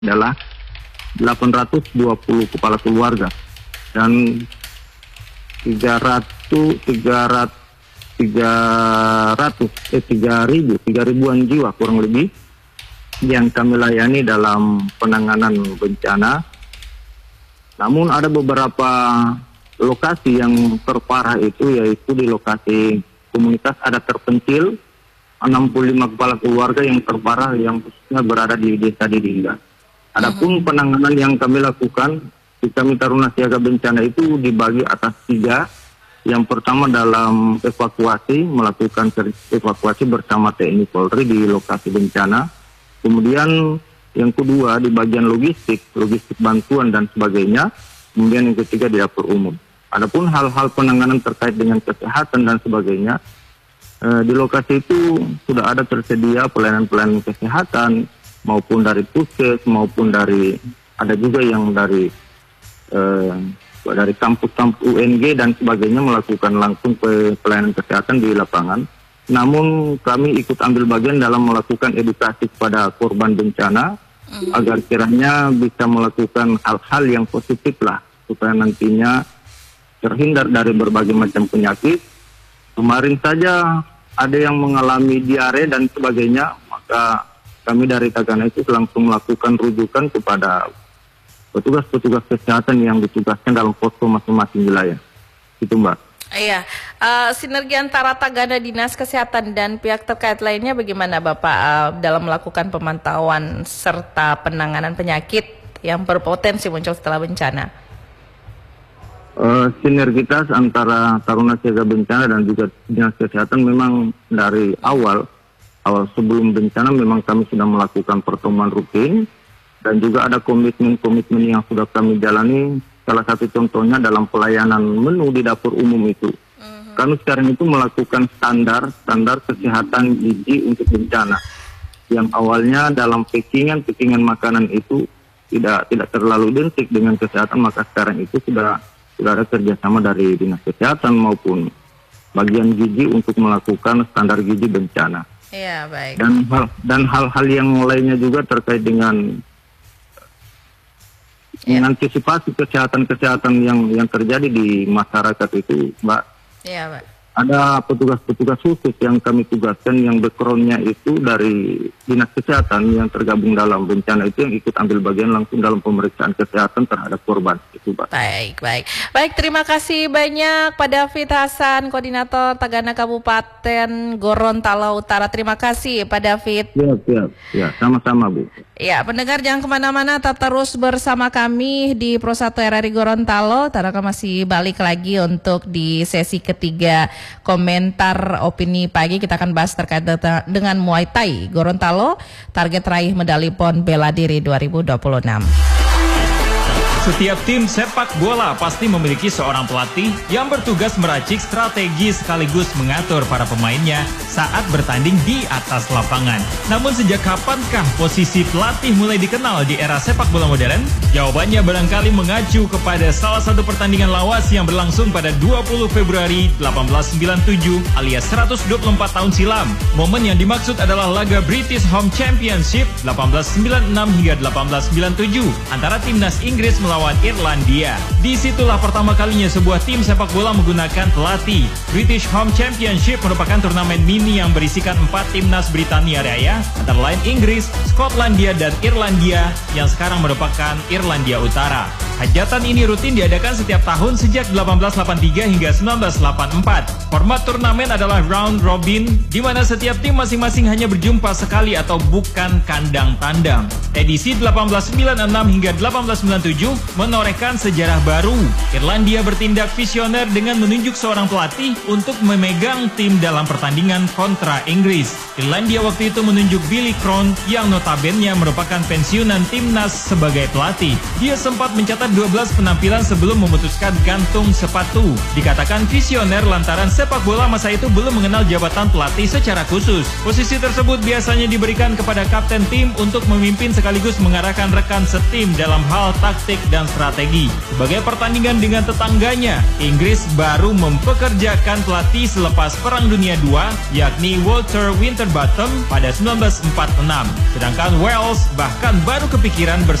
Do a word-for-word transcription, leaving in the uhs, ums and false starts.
adalah delapan ratus dua puluh kepala keluarga dan tiga ratus tiga ratus tiga ratus eh tiga ribu tiga ribuan jiwa kurang lebih yang kami layani dalam penanganan bencana. Namun ada beberapa lokasi yang terparah itu yaitu di lokasi komunitas adat terpencil, enam puluh lima kepala keluarga yang terparah yang khususnya berada di desa Didingga. Adapun penanganan yang kami lakukan di kami Taruna Siaga Bencana itu dibagi atas tiga. Yang pertama dalam evakuasi, melakukan evakuasi bersama T N I Polri di lokasi bencana. Kemudian yang kedua di bagian logistik, logistik bantuan dan sebagainya. Kemudian yang ketiga di dapur umum. Adapun hal-hal penanganan terkait dengan kesehatan dan sebagainya, eh, di lokasi itu sudah ada tersedia pelayanan-pelayanan kesehatan, maupun dari puskes, maupun dari, ada juga yang dari eh, dari kampus-kampus U N G dan sebagainya melakukan langsung ke pelayanan kesehatan di lapangan. Namun kami ikut ambil bagian dalam melakukan edukasi kepada korban bencana, mm. agar kiranya bisa melakukan hal-hal yang positif lah, supaya nantinya terhindar dari berbagai macam penyakit. Kemarin saja ada yang mengalami diare dan sebagainya, maka kami dari Tagana itu langsung melakukan rujukan kepada petugas-petugas kesehatan yang ditugaskan dalam posko masing-masing wilayah. Itu Mbak. Iya, uh, sinergi antara Tagana, Dinas Kesehatan dan pihak terkait lainnya bagaimana Bapak uh, dalam melakukan pemantauan serta penanganan penyakit yang berpotensi muncul setelah bencana? Uh, sinergitas antara Taruna Siaga Bencana dan juga Dinas Kesehatan memang dari awal awal sebelum bencana memang kami sudah melakukan pertemuan rutin dan juga ada komitmen-komitmen yang sudah kami jalani. Salah satu contohnya dalam pelayanan menu di dapur umum itu. Uh-huh. Kami sekarang itu melakukan standar standar kesehatan gizi untuk bencana. Yang awalnya dalam packingan packingan makanan itu tidak tidak terlalu identik dengan kesehatan, maka sekarang itu sudah sudah ada kerjasama dari Dinas Kesehatan maupun bagian gizi untuk melakukan standar gizi bencana. Iya, baik. Dan hal dan hal-hal yang lainnya juga terkait dengan ya. mengantisipasi kesehatan-kesehatan yang yang terjadi di masyarakat itu, Mbak. Iya, Mbak. Ada petugas-petugas khusus yang kami tugaskan yang background-nya itu dari Dinas Kesehatan yang tergabung dalam bencana itu yang ikut ambil bagian langsung dalam pemeriksaan kesehatan terhadap korban itu, Pak. Baik, baik. Baik, terima kasih banyak Pak David Hasan, Koordinator Tagana Kabupaten Gorontalo Utara. Terima kasih Pak David. Ya, ya, ya, sama-sama Bu. Ya, pendengar jangan kemana-mana, tetap terus bersama kami di Pro satu R R I Gorontalo. Taraka masih balik lagi untuk di sesi ketiga komentar opini pagi. Kita akan bahas terkait dengan Muay Thai Gorontalo, target raih medali PON bela diri dua ribu dua puluh enam. Setiap tim sepak bola pasti memiliki seorang pelatih yang bertugas meracik strategi sekaligus mengatur para pemainnya saat bertanding di atas lapangan. Namun sejak kapankah posisi pelatih mulai dikenal di era sepak bola modern? Jawabannya barangkali mengacu kepada salah satu pertandingan lawas yang berlangsung pada dua puluh Februari seribu delapan ratus sembilan puluh tujuh alias seratus dua puluh empat tahun silam. Momen yang dimaksud adalah laga British Home Championship seribu delapan ratus sembilan puluh enam hingga seribu delapan ratus sembilan puluh tujuh antara timnas Inggris melawan Irlandia. Disitulah pertama kalinya sebuah tim sepak bola menggunakan pelatih. British Home Championship merupakan turnamen mini yang berisikan empat timnas Britania Raya, antara lain Inggris, Skotlandia, dan Irlandia yang sekarang merupakan Irlandia Utara. Hajatan ini rutin diadakan setiap tahun sejak seribu delapan ratus delapan puluh tiga hingga seribu sembilan ratus delapan puluh empat. Format turnamen adalah round robin, di mana setiap tim masing-masing hanya berjumpa sekali atau bukan kandang tandang. Edisi seribu delapan ratus sembilan puluh enam hingga seribu delapan ratus sembilan puluh tujuh menorehkan sejarah baru. Irlandia bertindak visioner dengan menunjuk seorang pelatih untuk memegang tim dalam pertandingan kontra Inggris. Irlandia waktu itu menunjuk Billy Crown yang notabene merupakan pensiunan timnas sebagai pelatih. Dia sempat mencatat melihat dua belas penampilan sebelum memutuskan gantung sepatu. Dikatakan visioner lantaran sepak bola masa itu belum mengenal jabatan pelatih secara khusus. Posisi tersebut biasanya diberikan kepada kapten tim untuk memimpin sekaligus mengarahkan rekan setim dalam hal taktik dan strategi. Sebagai pertandingan dengan tetangganya, Inggris baru mempekerjakan pelatih selepas Perang Dunia kedua, yakni Walter Winterbottom pada seribu sembilan ratus empat puluh enam. Sedangkan Wales bahkan baru kepikiran bersama